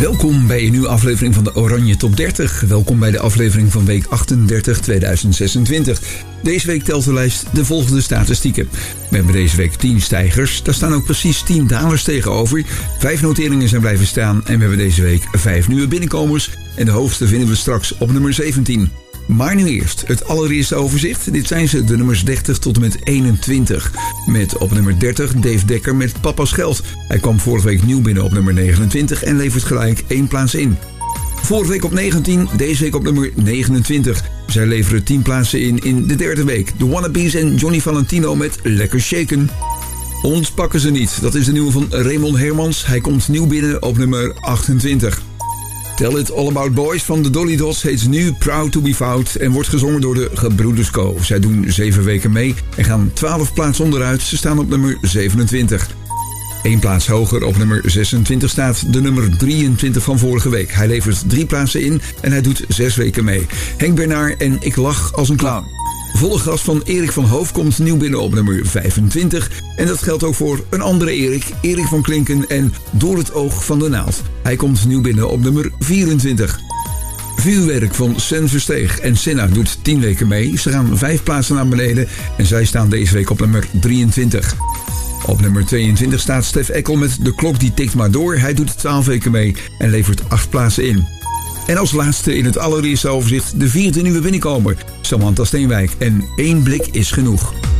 Welkom bij een nieuwe aflevering van de Oranje Top 30. Welkom bij de aflevering van week 38 2026. Deze week telt de lijst de volgende statistieken. We hebben deze week 10 stijgers. Daar staan ook precies 10 dalers tegenover. 5 noteringen zijn blijven staan en we hebben deze week 5 nieuwe binnenkomers. En de hoogste vinden we straks op nummer 17. Maar nu eerst het allereerste overzicht. Dit zijn ze, de nummers 30 tot en met 21. Met op nummer 30 Dave Dekker met Papa's Geld. Hij kwam vorige week nieuw binnen op nummer 29 en levert gelijk 1 plaats in. Vorige week op 19, deze week op nummer 29. Zij leveren 10 plaatsen in de derde week. De Wannabes en Johnny Valentino met Lekker Shaken. Ons pakken ze niet. Dat is de nieuwe van Raymond Hermans. Hij komt nieuw binnen op nummer 28. Tell It All About Boys van de Dolly Dots heet nu Proud to be Found en wordt gezongen door de Gebroeders Co. Zij doen 7 weken mee en gaan 12 plaatsen onderuit. Ze staan op nummer 27. 1 plaats hoger op nummer 26 staat de nummer 23 van vorige week. Hij levert 3 plaatsen in en hij doet 6 weken mee. Henk Bernard en Ik lach als een clown. Volle gas van Erik van Hoof komt nieuw binnen op nummer 25. En dat geldt ook voor een andere Erik, Erik van Klinken en Door het oog van de naald. Hij komt nieuw binnen op nummer 24. Vuurwerk van Sen Versteeg en Senna doet 10 weken mee. Ze gaan 5 plaatsen naar beneden en zij staan deze week op nummer 23. Op nummer 22 staat Stef Eckel met De klok die tikt maar door. Hij doet 12 weken mee en levert 8 plaatsen in. En als laatste in het allereerste overzicht de 4e nieuwe binnenkomer, Samantha Steenwijk en 1 blik is genoeg.